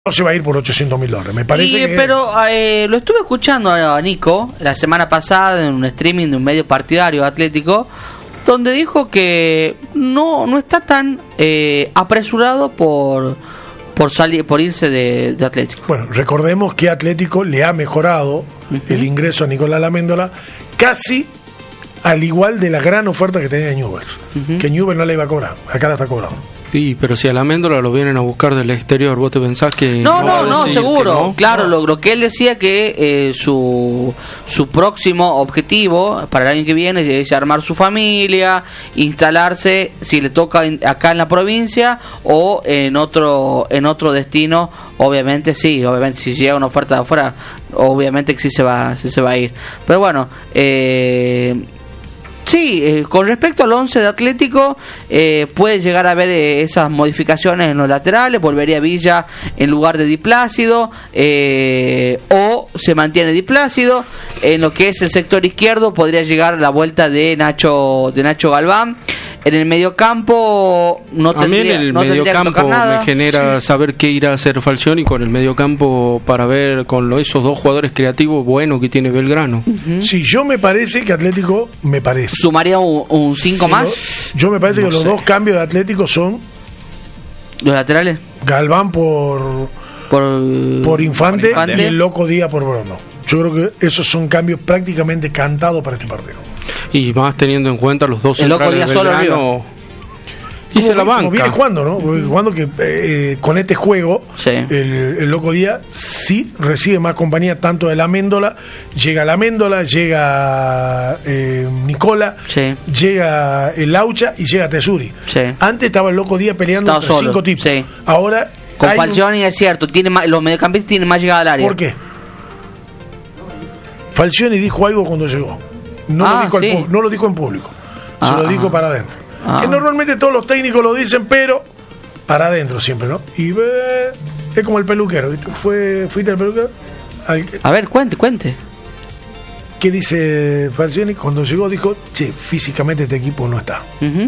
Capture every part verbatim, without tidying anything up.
No se va a ir por ochocientos mil dólares, me parece y, que... Pero eh, lo estuve escuchando a Nico la semana pasada en un streaming de un medio partidario Atlético, donde dijo que no no está tan eh, apresurado por por salir por irse de, de Atlético. Bueno, recordemos que Atlético le ha mejorado uh-huh. el ingreso a Nicolás Laméndola casi al igual de la gran oferta que tenía Newell's, uh-huh. que Newell's no le iba a cobrar, acá la está cobrando. Sí, pero si a la Améndola lo vienen a buscar del exterior, ¿vos te pensás que...? No, no, no, no seguro. No? Claro, no. Lo, lo que él decía que eh, su su próximo objetivo para el año que viene es armar su familia, instalarse, si le toca in, acá en la provincia o en otro en otro destino. Obviamente sí, obviamente si llega una oferta de afuera, obviamente que sí se va, sí se va a ir. Pero bueno, eh... Sí, eh, con respecto al once de Atlético, eh, puede llegar a haber eh, esas modificaciones en los laterales, volvería Villa en lugar de Di Plácido, eh, o se mantiene Di Plácido. En lo que es el sector izquierdo podría llegar la vuelta de Nacho de Nacho Galván. En el mediocampo no tendría, a mí en el no mediocampo me genera sí. saber qué irá a hacer Falcioni con el mediocampo para ver con lo, esos dos jugadores creativos buenos que tiene Belgrano. Uh-huh. Sí, yo me parece que Atlético me parece. ¿Sumaría un cinco más? Yo me parece no que sé. los dos cambios de Atlético son... ¿Los laterales? Galván por... Por, por Infante, por Infante y el Loco Díaz por Bruno. Yo creo que esos son cambios prácticamente cantados para este partido. Y más teniendo en cuenta los dos el centrales Loco de Belgrano. Y se la banca. Como viene jugando, ¿no? Porque jugando que eh, con este juego, sí. el, el Loco Díaz sí recibe más compañía tanto de la Améndola, llega la Améndola, llega eh, Nicola, sí. llega el Laucha y llega Tesuri. Sí. Antes estaba el Loco Díaz peleando entre solo. cinco tipos. Sí. Ahora con Falcioni un... es cierto, tiene más, los mediocampistas tienen más llegada al área. ¿Por qué? Falcioni dijo algo cuando llegó. No, ah, lo, dijo sí. al, no lo dijo en público, ah, se lo dijo ah, para adentro. Ah. Que normalmente todos los técnicos lo dicen, pero para adentro siempre, ¿no? Y eh, es como el peluquero, ¿viste? Fue, ¿Fuiste al peluquero? Al, A ver, cuente, cuente. ¿Qué dice Falcioni? Cuando llegó dijo, che, físicamente este equipo no está. Uh-huh.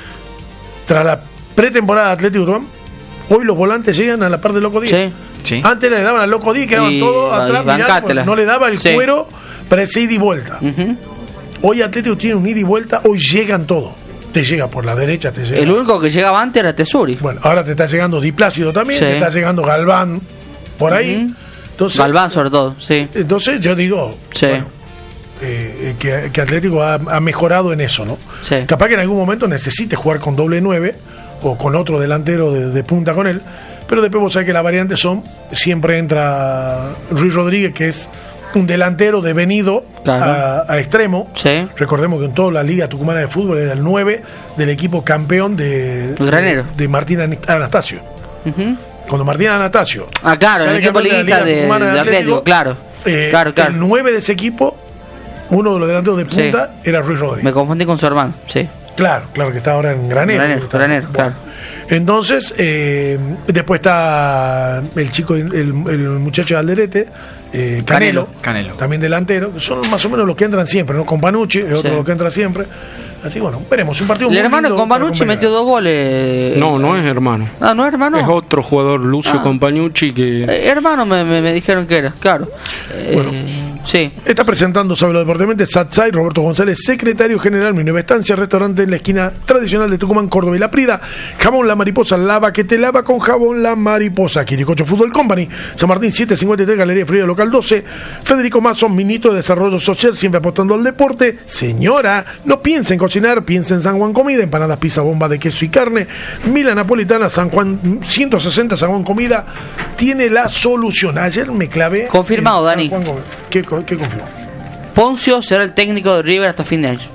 Tras la pretemporada de Atlético Tucumán, hoy los volantes llegan a la par del Loco Díaz. Sí. Sí. Antes le daban al Loco Díaz, quedaban y, todos atrás, mirando, no le daba el sí. cuero para ese ida y vuelta. Uh-huh. Hoy Atlético tiene un ida y vuelta, hoy llegan todos. Te llega por la derecha, te llega. El único que llegaba antes era Tesuri. Bueno, ahora te está llegando Di Plácido también, sí. te está llegando Galván por ahí. Uh-huh. Entonces, Galván sobre todo, sí. Entonces yo digo, sí. bueno, eh, que, que Atlético ha, ha mejorado en eso, ¿no? Sí. Capaz que en algún momento necesite jugar con doble nueve o con otro delantero de, de punta con él, pero después vos sabés que las variantes son, siempre entra Ruiz Rodríguez, que es un delantero devenido claro. a, a extremo. Sí. Recordemos que en toda la Liga Tucumana de Fútbol era el nueve del equipo campeón de, de, de Martín Anastasio. Uh-huh. Cuando Martín Anastasio, ah, claro, el equipo liguista de, de, de Atlético, Atlético, claro. Eh, claro, claro. El nueve de ese equipo, uno de los delanteros de punta, sí. era Ruiz Rodríguez. Me confundí con su hermano, sí. Claro, claro, que está ahora en Granero. Granero, Granero, bueno. Claro. Entonces, eh, después está el chico, el, el muchacho de Alderete, eh, Canelo, Canelo, Canelo, también delantero, que son más o menos los que entran siempre, ¿no? Con Panucci, es otro sí. de los que entra siempre. Así bueno, veremos, un partido el muy hermano lindo. Companucci metió dos goles. No, no es hermano. Ah, no es hermano. Es otro jugador, Lucio ah. Companucci, que... Eh, hermano me, me, me dijeron que era, claro. Bueno, eh, sí. Está presentando sobre lo deportivamente Satsai, Roberto González, secretario general, mi nueva estancia, restaurante en la esquina tradicional de Tucumán, Córdoba y La Prida. Jamón La Mariposa, lava que te lava con jabón La Mariposa. Quiricocho Fútbol Company, San Martín setecientos cincuenta y tres, Galería Frío Local doce. Federico Mazo, Minito de Desarrollo Social, siempre apostando al deporte. Señora, no piense en cocinar, piense en San Juan Comida, empanadas, pizza, bomba de queso y carne. Mila Napolitana, San Juan ciento sesenta, San Juan Comida, tiene la solución. Ayer me clavé. Confirmado, Dani. ¿Qué, qué confirmó? Poncio será el técnico de River hasta fin de año.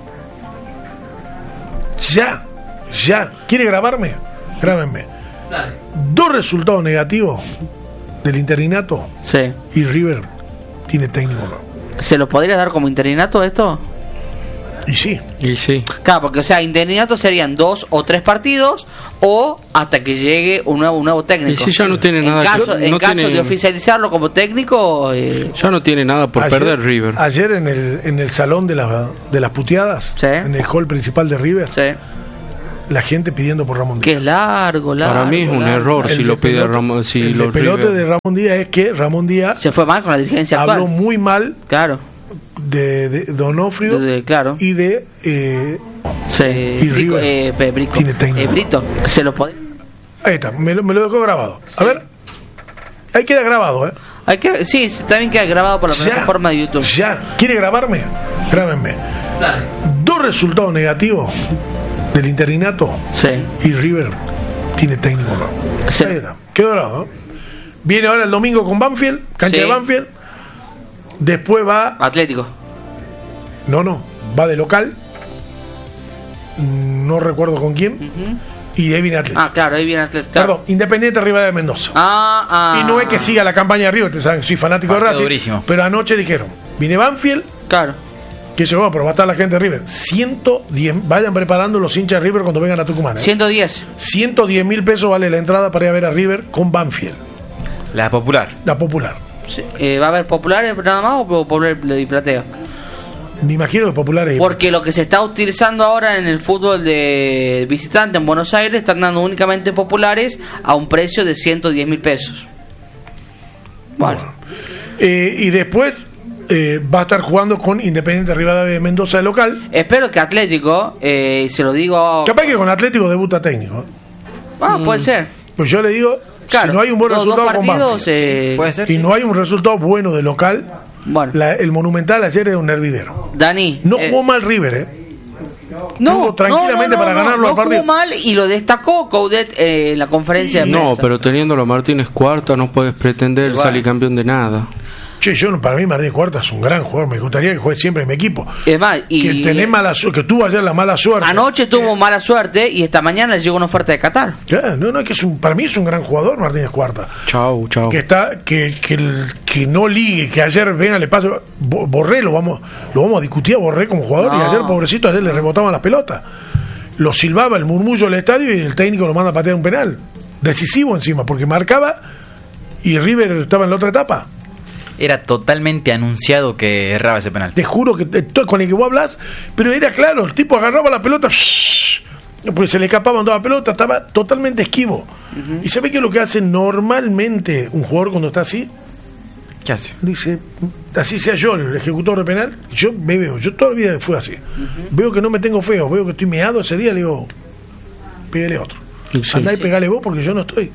Ya, ya. ¿Quiere grabarme? Grábenme. Dale. Dos resultados negativos del interinato. Sí. Y River tiene técnico. ¿Se lo podría dar como interinato esto? Y sí. Y sí. Claro, porque o sea, interinato serían dos o tres partidos o hasta que llegue un nuevo un nuevo técnico. Y si ya no tiene en nada caso, que, En no caso tiene, de oficializarlo como técnico... Eh, ya no tiene nada por ayer, perder River. Ayer en el, en el salón de, la, de las puteadas, sí. en el hall principal de River, sí. la gente pidiendo por Ramón Díaz. Que es largo, largo. Para mí es un largo. error El si lo pide despelote- Ramón. Si el los despelote River- de Ramón Díaz es que Ramón Díaz Se fue mal con la dirigencia habló actual. muy mal Claro. de, de Donofrio Desde- claro. y de eh, Sí. y Brico, River eh, pe- Brico. tiene técnico. Eh, Brito. Se lo podía. ahí está, me, lo- me lo dejó grabado. A Sí. ver, ahí queda grabado, ¿eh? Hay que, sí, sí, también queda grabado por la Ya, plataforma de YouTube. ya, ¿quiere grabarme? Grábenme. Dale. Dos resultados negativos del interinato Sí. y River tiene técnico nuevo. Sí. Ahí está, quedó grabado, ¿eh? Viene ahora el domingo con Banfield, cancha Sí. de Banfield. Después va, Atlético. no, no, va de local. No recuerdo con quién. Ujú. Y de ahí viene Atlético. Ah, claro, ahí viene Atlético. Perdón, Independiente Rivadavia de Mendoza. Ah, ah. Y no es que siga la campaña de River, ustedes saben que soy fanático Partido de Racing. durísimo. Pero anoche dijeron, viene Banfield, Claro. que llegó, pero va a estar la gente de River. ciento diez, vayan preparando los hinchas de River cuando vengan a Tucumán. ¿eh? ciento diez. ciento diez mil pesos vale la entrada para ir a ver a River con Banfield, La popular. la popular. Sí. Eh, ¿Va a haber populares nada más o popular y platea? Me imagino que popular es. Porque lo que se está utilizando ahora en el fútbol de visitante en Buenos Aires están dando únicamente populares a un precio de ciento diez mil pesos. Bueno, Eh, y después eh, va a estar jugando con Independiente Rivadavia de Mendoza de local. espero que Atlético, eh, se lo digo. Capaz que con Atlético debuta técnico. Ah, puede ser. Pues yo le digo, Claro, si no hay un buen los dos resultado con partidos, Banfield eh, Puede ser. y no hay un resultado bueno de local, bueno, la- el Monumental ayer era un hervidero. Dani. No eh, jugó mal River, ¿eh? no, jugó tranquilamente para ganarlo no al partido. jugó mal y lo destacó Coudet eh, en la conferencia de No, prensa. pero teniéndolo a Martínez Cuarta no puedes pretender Igual. salir campeón de nada. Che, yo para mí Martín Cuarta es un gran jugador, me gustaría que juegue siempre en mi equipo. Es más, y Que tenés mala su- que tuvo ayer la mala suerte. anoche tuvo mala suerte y esta mañana le llegó una oferta de Qatar. Ya, no, no, es que es un, para mí es un gran jugador Martínez Cuarta. Chau, chau. Que está, que, que, el- que no ligue, que ayer venga le pase. Bo- Borré lo vamos, lo vamos a discutir a Borré como jugador, No. y ayer pobrecito ayer le rebotaban las pelotas. Lo silbaba el murmullo del estadio y el técnico lo manda a patear un penal. Decisivo encima, porque marcaba y River estaba en la otra etapa. Era totalmente anunciado que erraba ese penal. Te juro que te- to- con el que vos hablas, pero era claro, el tipo agarraba la pelota, shhh, porque se le escapaban todas las pelotas, estaba totalmente esquivo. ¿Y sabe qué es lo que hace normalmente un jugador cuando está así? ¿Qué hace? Dice, así sea yo el ejecutor de penal, yo me veo, yo toda la vida fue así. Veo que no me tengo feo, veo que estoy meado ese día, le digo, pégale otro. Sí, Andá y sí. pegale vos porque yo no estoy.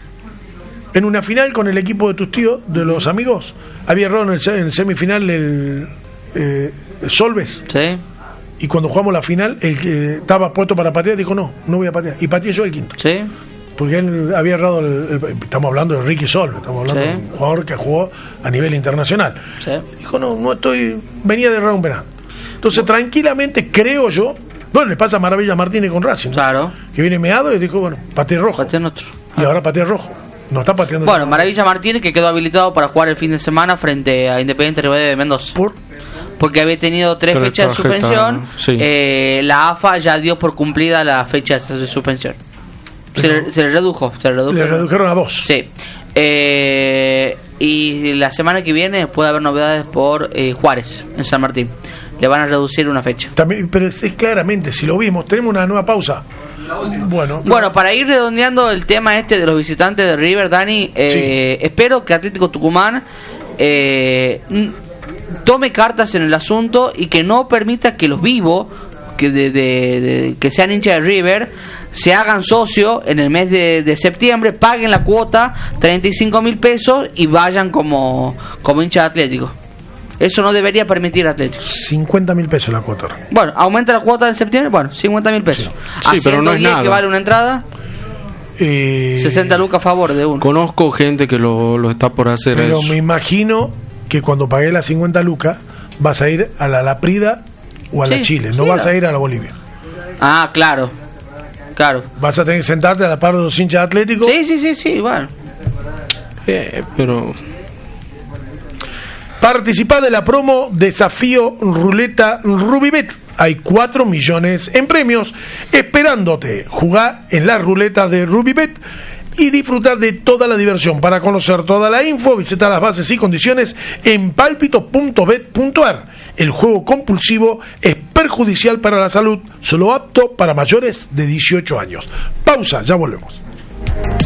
En una final con el equipo de tus tíos, de los amigos, había errado en el, se- en el semifinal el eh, Solves. ¿Sí? Y cuando jugamos la final, el que estaba puesto para patear dijo, no, no voy a patear. Y pateé yo el quinto. ¿Sí? Porque él había errado, el- el- estamos hablando de Ricky Solves, estamos hablando Sí. de un jugador que jugó a nivel internacional. Sí. Dijo, no, no estoy, venía de errar un penal. Entonces, tranquilamente, creo yo, bueno, le pasa a Maravilla Martínez con Racing, ¿no? Claro. Que viene meado y dijo, bueno, pateé rojo. Patean otro. Y ahora pateé rojo. No está pateando. Bueno, Maravilla Martínez que quedó habilitado para jugar el fin de semana frente a Independiente Rivadavia de Mendoza. Por, Porque había tenido tres, Tres fechas de tarjetas, suspensión. sí. Eh, la A F A ya dio por cumplida la fecha de suspensión. Se, le, se le redujo. Se le redujo. le redujeron a dos. Sí. Eh, y la semana que viene puede haber novedades por eh, Juárez, en San Martín. Le van a reducir una fecha. También, pero es, es claramente, si lo vimos, tenemos una nueva pausa. Bueno, Bueno, para ir redondeando el tema este de los visitantes de River, Dani, eh, espero que Atlético Tucumán eh, n- tome cartas en el asunto y que no permita que los vivos, que, de, de- de- que sean hinchas de River, se hagan socio en el mes de, de septiembre, paguen la cuota, treinta y cinco mil pesos, y vayan como, como hincha de Atlético. Eso no debería permitir Atlético. cincuenta mil pesos la cuota. Bueno, aumenta la cuota en septiembre, bueno, cincuenta mil pesos. Sí, pero no es diez nada. que vale una entrada, Eh, sesenta lucas a favor de uno. Conozco gente que lo, lo está por hacer Pero eso. me imagino que cuando pagué las cincuenta lucas vas a ir a la Laprida o a la Sí, Chile, sí, no vas la- a ir a la Bolivia. Ah, claro. Claro. Vas a tener que sentarte a la par de los hinchas atléticos. Sí, sí, sí, sí, bueno. Eh, pero Participá de la promo Desafío Ruleta Rubibet. Hay cuatro millones en premios esperándote. Jugá en la ruleta de Rubibet y disfrutar de toda la diversión. Para conocer toda la info, visita las bases y condiciones en palpito punto bet punto ar. El juego compulsivo es perjudicial para la salud, solo apto para mayores de dieciocho años. Pausa, ya volvemos.